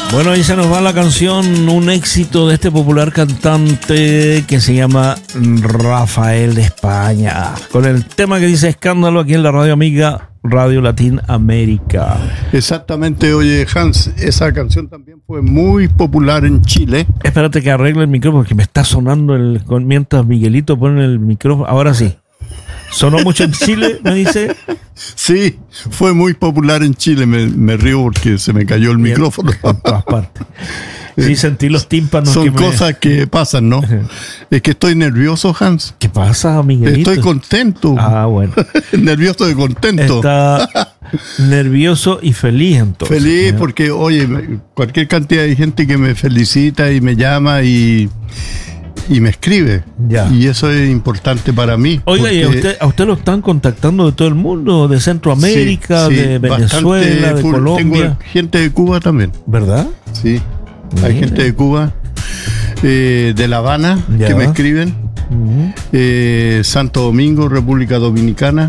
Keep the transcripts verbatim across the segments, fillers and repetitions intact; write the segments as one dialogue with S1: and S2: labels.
S1: Bueno, ahí se nos va la canción, un éxito de este popular cantante que se llama Rafael de España, con el tema que dice Escándalo aquí en la radio amiga Radio Latin América.
S2: Exactamente, oye Hans, esa canción también fue muy popular en Chile.
S1: Espérate que arregle el micrófono porque me está sonando el, mientras Miguelito pone el micrófono. Ahora sí. ¿Sonó mucho en Chile, me dice?
S2: Sí, fue muy popular en Chile. Me, me río porque se me cayó el Bien, micrófono.
S1: En todas partes. Sí, sentí los tímpanos.
S2: Son
S1: que me...
S2: cosas que pasan, ¿no? Es que estoy nervioso, Hans.
S1: ¿Qué pasa, Miguelito?
S2: Estoy contento.
S1: Ah, bueno.
S2: Nervioso y contento.
S1: Está nervioso y feliz entonces.
S2: Feliz ¿no? Porque, oye, cualquier cantidad de gente que me felicita y me llama y... y me escribe,
S1: ya.
S2: Y eso es importante para mí.
S1: Oiga,
S2: porque...
S1: ¿y a usted, a usted lo están contactando de todo el mundo? ¿De Centroamérica,
S2: sí, sí,
S1: de Venezuela, de
S2: full.
S1: Colombia?
S2: Tengo gente de Cuba también.
S1: ¿Verdad?
S2: Sí,
S1: Mira.
S2: Hay gente de Cuba, eh, de La Habana, ya. Que me escriben, uh-huh. eh, Santo Domingo, República Dominicana,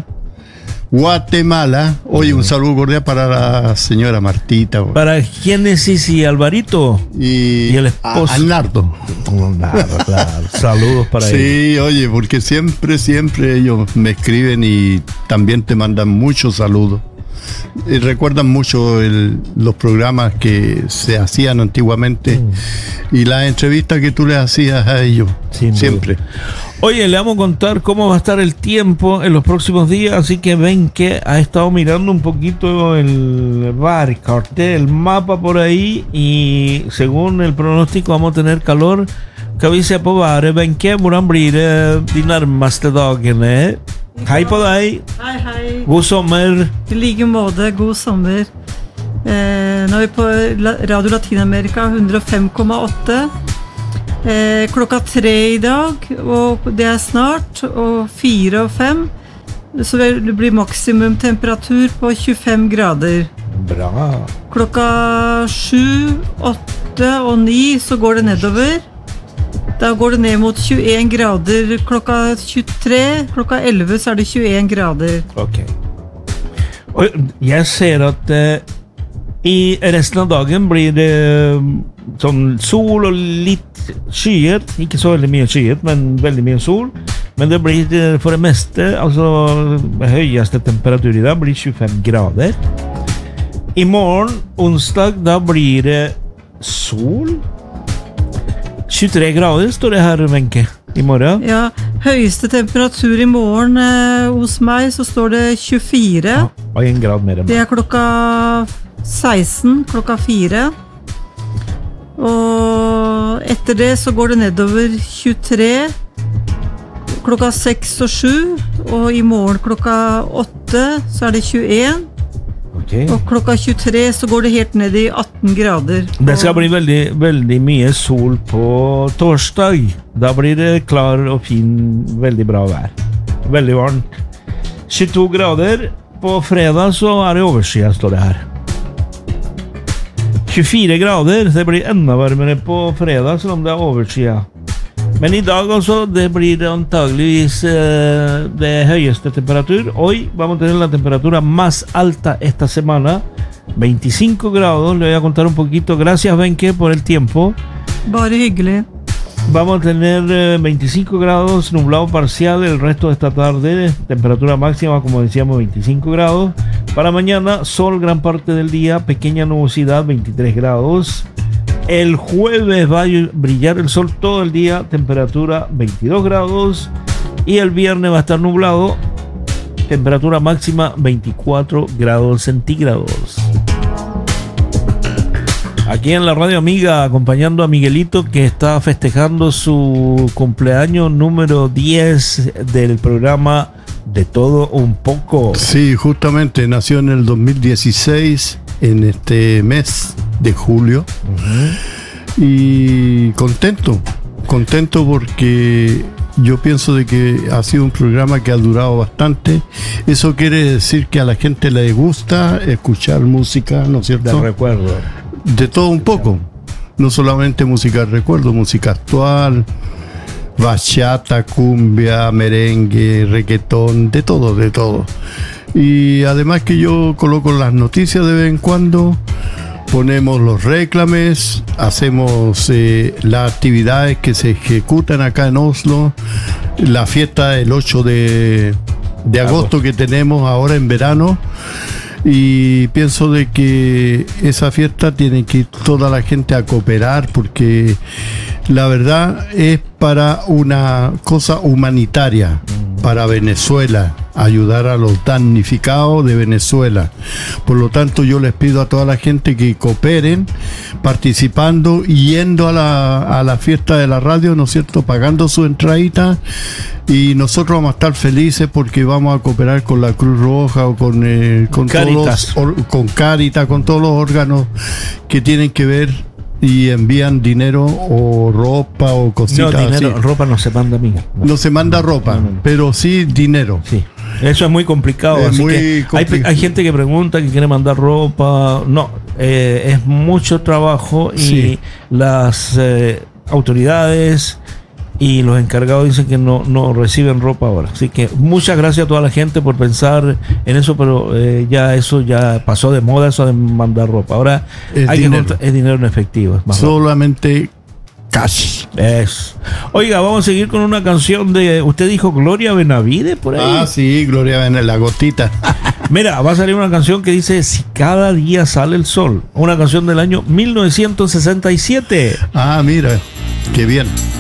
S2: Guatemala. Oye, un saludo cordial para la señora Martita.
S1: Para Génesis y Alvarito.
S2: Y,
S1: y el esposo.
S2: A, Arnaldo.
S1: Claro, claro. Saludos para ellos.
S2: Sí, oye, porque siempre, siempre ellos me escriben y también te mandan muchos saludos. Y recuerdan mucho el, los programas que se hacían antiguamente mm. y las entrevistas que tú les hacías a ellos. Sin siempre.
S1: Duda. Oye, le vamos a contar cómo va a estar el tiempo en los próximos días, así que ven que ha estado mirando un poquito el bar, el cartel, el mapa por ahí, y según el pronóstico vamos a tener calor. Ska vi se på været, Wenche? Hvordan blir det de nærmeste dagene? Hei på deg.
S3: Hei, hei.
S1: God sommer.
S3: I like måte, god sommer. Eh, nå er vi på Radio Latinamerika hundre og fem komma åtte. Eh, klokka tre i dag, og det er snart, og fire og fem. Så det blir maksimum temperatur på tjuefem grader.
S1: Bra.
S3: Klokka sju, åtte og ni så går det nedover. Da går det ned mot tjueen grader klokka tjuetre, klokka elleve så er det tjueen grader.
S1: Ok. Og jeg ser at eh, i resten av dagen blir det sånn sol og litt skyet, ikke så veldig mye skyet, men veldig mye sol. Men det blir for det meste, altså høyeste temperatur i dag blir tjuefem grader. I morgen, onsdag, da blir det sol. tjuetre grader står det her, Wenche, i morgen.
S3: Ja, høyeste temperatur i morgen eh, hos meg så står det tjuefire.
S1: Ja, og en grad mer enn meg.
S3: Det er klokka seksten, klokka fire. Og etter det så går det nedover tjuetre, klokka seks og sju, og i morgen klokka åtte så er det tjueen.
S1: Okay.
S3: Og klokka tjuetre så går det helt ned i atten grader.
S1: Det skal bli veldig, veldig mye sol på torsdag. Da blir det klar og fin, veldig bra vær. Veldig varmt. tjueto grader. På fredag så er det overskyet, står det her. tjuefire grader. Det blir enda varmere på fredag, selv om det er overskyet. Men i dag også, det blir antaglivis eh, det högsta temperatur. Hoy vamos a tener la temperatura más alta esta semana, veinticinco grados. Le voy a contar un poquito. Gracias, Wenche, por el tiempo.
S3: Bare hyggelig.
S1: Vamos a tener eh, veinticinco grados, nublado parcial el resto de esta tarde. Temperatura máxima, como decíamos, veinticinco grados. Para mañana, sol gran parte del día, pequeña nubosidad, veintitrés grados. El jueves va a brillar el sol todo el día, temperatura veintidós grados. Y el viernes va a estar nublado, temperatura máxima veinticuatro grados centígrados. Aquí en la radio amiga, acompañando a Miguelito, que está festejando su cumpleaños número diez del programa De Todo Un Poco.
S2: Sí, justamente nació en el dos mil dieciséis, en este mes de julio. Uh-huh. Y contento, contento porque yo pienso de que ha sido un programa que ha durado bastante. Eso quiere decir que a la gente le gusta escuchar música, ¿no es cierto?
S1: De recuerdo.
S2: De todo un poco, no solamente música de recuerdo, música actual, bachata, cumbia, merengue, reggaetón, de todo, de todo. Y además que yo coloco las noticias de vez en cuando, ponemos los réclames, hacemos eh, las actividades que se ejecutan acá en Oslo, la fiesta del ocho de, de agosto que tenemos ahora en verano. Y pienso de que esa fiesta tiene que ir toda la gente a cooperar, porque la verdad es para una cosa humanitaria, para Venezuela, ayudar a los damnificados de Venezuela. Por lo tanto, yo les pido a toda la gente que cooperen, participando y yendo a la, a la fiesta de la radio, ¿no es cierto?, pagando su entradita, y nosotros vamos a estar felices porque vamos a cooperar con la Cruz Roja o con, eh, con
S1: Cáritas.
S2: todos los, or, con Cáritas, con todos los órganos que tienen que ver y envían dinero o ropa o cositas
S1: No, dinero,
S2: así.
S1: ropa no se manda a mí. No.
S2: No se manda ropa,
S1: No, no, no.
S2: pero sí dinero.
S1: Sí. Eso es muy complicado.
S2: Es
S1: así
S2: muy
S1: que hay,
S2: complicado.
S1: hay gente que pregunta que quiere mandar ropa. No, eh, es mucho trabajo y
S2: Sí.
S1: las eh, autoridades y los encargados dicen que no, no reciben ropa ahora. Así que muchas gracias a toda la gente por pensar en eso, pero eh, ya eso ya pasó de moda, eso de mandar ropa. Ahora
S2: Es
S1: hay
S2: dinero.
S1: que contra- es dinero en efectivo. Es más
S2: Solamente cash.
S1: Eso. Oiga, vamos a seguir con una canción de. Usted dijo Gloria Benavides por ahí.
S2: Ah, sí, Gloria en la gotita.
S1: Mira, va a salir una canción que dice Si cada día sale el sol. Una canción del año mil novecientos sesenta y siete.
S2: Ah, mira, qué bien.